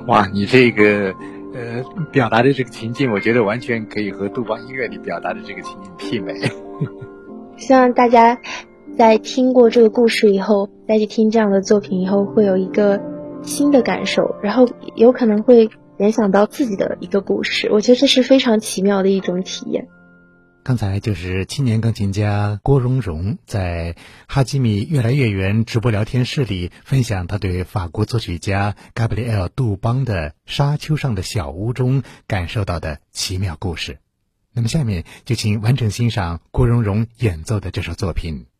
哇，你这个表达的这个情境，我觉得完全可以和杜邦音乐里表达的这个情境媲美。 希望大家在听过这个故事以后，再去听这样的作品以后，会有一个新的感受，然后有可能会联想到自己的一个故事。我觉得这是非常奇妙的一种体验。 刚才就是青年钢琴家郭荣荣在哈基米越来越远直播聊天室里分享他对法国作曲家加布里埃尔·杜邦的《沙丘上的小屋》中感受到的奇妙故事。那么下面就请完整欣赏郭荣荣演奏的这首作品。